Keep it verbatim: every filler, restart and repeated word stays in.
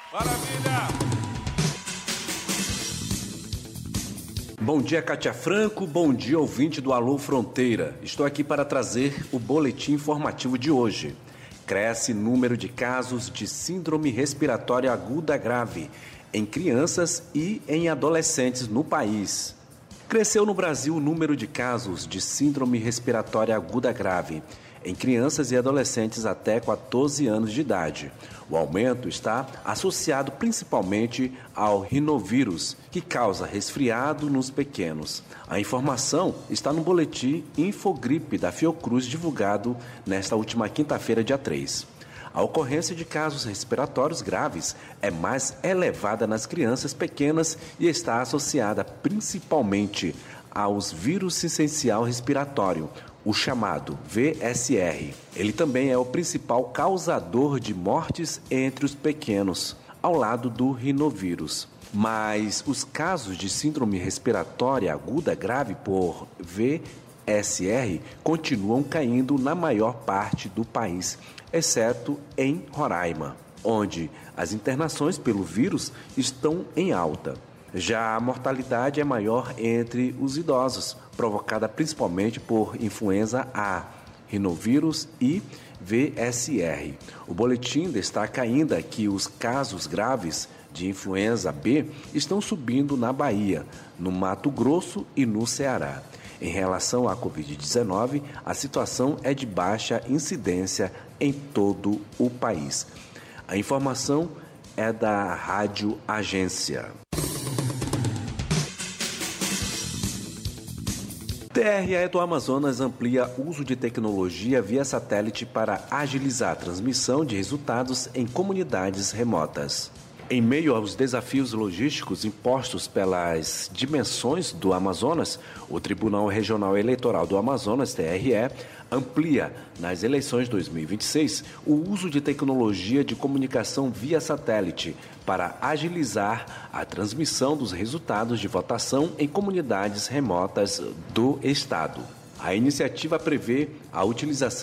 Maravilha! Bom dia, Kátia Franco. Bom dia, ouvinte do Alô Fronteira. Estou aqui para trazer o boletim informativo de hoje. Cresce número de casos de síndrome respiratória aguda grave em crianças e em adolescentes no país. Cresceu no Brasil o número de casos de síndrome respiratória aguda grave em crianças e adolescentes até quatorze anos de idade. O aumento está associado principalmente ao rinovírus, que causa resfriado nos pequenos. A informação está no boletim Infogripe da Fiocruz, divulgado nesta última quinta-feira, dia três. A ocorrência de casos respiratórios graves é mais elevada nas crianças pequenas e está associada principalmente aos vírus essencial respiratório, o chamado V S R. Ele também é o principal causador de mortes entre os pequenos, ao lado do rinovírus. Mas os casos de síndrome respiratória aguda grave por V S R continuam caindo na maior parte do país, exceto em Roraima, onde as internações pelo vírus estão em alta. Já a mortalidade é maior entre os idosos, provocada principalmente por influenza A, rinovírus e V S R. O boletim destaca ainda que os casos graves de influenza B estão subindo na Bahia, no Mato Grosso e no Ceará. Em relação à covid dezenove, a situação é de baixa incidência em todo o país. A informação é da Rádio Agência. T R E do Amazonas amplia uso de tecnologia via satélite para agilizar a transmissão de resultados em comunidades remotas. Em meio aos desafios logísticos impostos pelas dimensões do Amazonas, o Tribunal Regional Eleitoral do Amazonas, T R E, amplia, nas eleições de dois mil e vinte e seis, o uso de tecnologia de comunicação via satélite para agilizar a transmissão dos resultados de votação em comunidades remotas do estado. A iniciativa prevê a utilização